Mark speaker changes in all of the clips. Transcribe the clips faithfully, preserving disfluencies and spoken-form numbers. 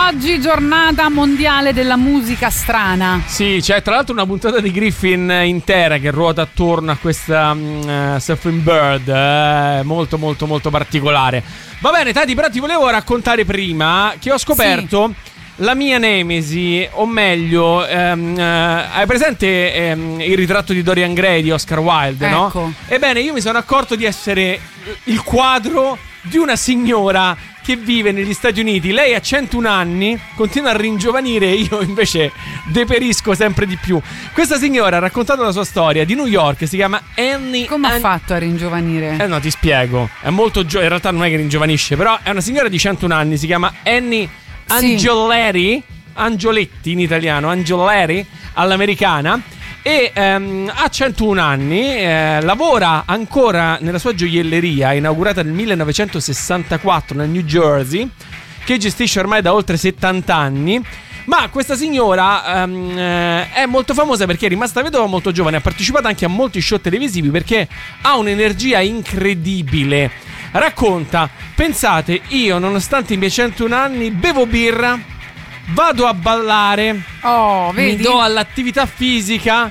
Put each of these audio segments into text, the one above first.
Speaker 1: oggi giornata mondiale della musica strana.
Speaker 2: Sì, c'è tra l'altro una puntata di Griffin intera che ruota attorno a questa uh, Surfing Bird, eh, molto molto molto particolare. Va bene, Tati, però ti volevo raccontare prima che ho scoperto sì. la mia nemesi, o meglio, ehm, eh, hai presente ehm, il ritratto di Dorian Gray di Oscar Wilde,
Speaker 1: ecco.
Speaker 2: no? Ebbene, io mi sono accorto di essere il quadro di una signora che vive negli Stati Uniti. Lei ha centuno anni, continua a ringiovanire e io invece deperisco sempre di più. Questa signora ha raccontato la sua storia di New York, si chiama Annie.
Speaker 1: Come
Speaker 2: An-
Speaker 1: ha fatto a ringiovanire?
Speaker 2: Eh no, ti spiego. È molto gio- in realtà non è che ringiovanisce, però è una signora di centuno anni, si chiama Annie Angioletti, sì. Angioletti in italiano, Angioletti all'americana. E ehm, ha centuno anni, eh, lavora ancora nella sua gioielleria inaugurata nel millenovecentosessantaquattro nel New Jersey, che gestisce ormai da oltre settanta anni. Ma questa signora ehm, eh, è molto famosa perché è rimasta vedova molto giovane, ha partecipato anche a molti show televisivi perché ha un'energia incredibile. Racconta: pensate, io nonostante i miei centuno anni bevo birra, vado a ballare,
Speaker 1: oh, vedi?
Speaker 2: mi do all'attività fisica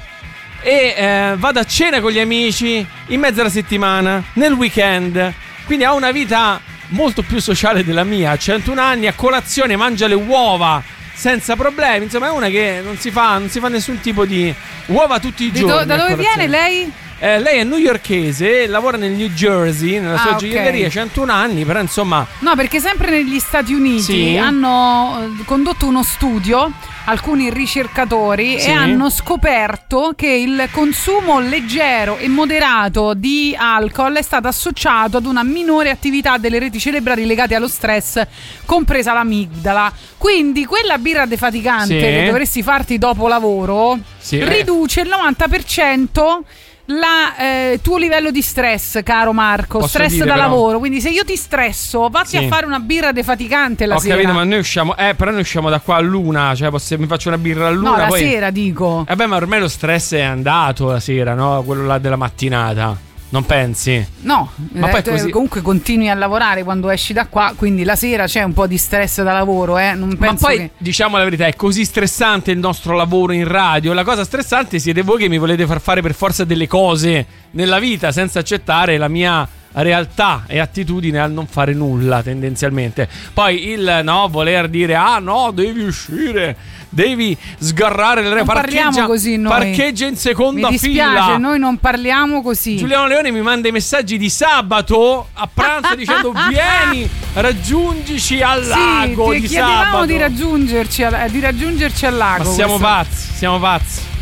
Speaker 2: e eh, vado a cena con gli amici in mezzo alla settimana, nel weekend. Quindi ha una vita molto più sociale della mia. A centuno anni, a colazione mangia le uova senza problemi. Insomma, è una che non si fa, non si fa nessun tipo di uova tutti i giorni.
Speaker 1: Do- da dove viene lei?
Speaker 2: Eh, lei è newyorkese, lavora nel New Jersey, nella sua
Speaker 1: ah,
Speaker 2: gioielleria,
Speaker 1: okay.
Speaker 2: centuno anni, però insomma...
Speaker 1: No, perché sempre negli Stati Uniti sì. hanno condotto uno studio, alcuni ricercatori, sì. e hanno scoperto che il consumo leggero e moderato di alcol è stato associato ad una minore attività delle reti cerebrali legate allo stress, compresa l'amigdala. Quindi quella birra defaticante sì. che dovresti farti dopo lavoro sì. riduce il novanta per cento la eh, tuo livello di stress, caro Marco. Posso stress dire, da però... lavoro. Quindi se io ti stresso, vatti sì. a fare una birra defaticante la
Speaker 2: Ho
Speaker 1: sera.
Speaker 2: Ho capito, ma noi usciamo eh però noi usciamo da qua a luna. Cioè posso, mi faccio una birra a luna.
Speaker 1: No, la
Speaker 2: poi...
Speaker 1: sera dico.
Speaker 2: Eh beh, ma ormai lo stress è andato la sera, no? Quello là della mattinata. Non pensi?
Speaker 1: No,
Speaker 2: ma
Speaker 1: eh,
Speaker 2: poi così...
Speaker 1: comunque continui a lavorare quando esci da qua, quindi la sera c'è un po' di stress da lavoro, eh? Non penso
Speaker 2: ma poi,
Speaker 1: che...
Speaker 2: diciamo la verità, è così stressante il nostro lavoro in radio. La cosa stressante siete voi che mi volete far fare per forza delle cose nella vita senza accettare la mia realtà e attitudine al non fare nulla tendenzialmente. Poi il no, voler dire ah no, devi uscire, devi sgarrare le re,
Speaker 1: non
Speaker 2: parcheggia,
Speaker 1: parliamo così noi.
Speaker 2: Parcheggia in seconda
Speaker 1: mi dispiace,
Speaker 2: fila.
Speaker 1: Noi non parliamo così.
Speaker 2: Giuliano Leone mi manda i messaggi di sabato a pranzo dicendo vieni, raggiungici al
Speaker 1: sì,
Speaker 2: lago
Speaker 1: ti
Speaker 2: di
Speaker 1: chiedevamo
Speaker 2: sabato.
Speaker 1: di raggiungerci, di raggiungerci al lago.
Speaker 2: Ma siamo
Speaker 1: questo.
Speaker 2: pazzi, siamo pazzi.